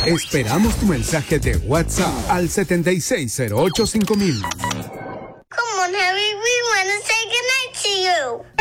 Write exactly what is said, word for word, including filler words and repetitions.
Esperamos tu mensaje de WhatsApp al setenta y seis cero ocho cinco mil. Come on, Harry, we want to say goodnight to you.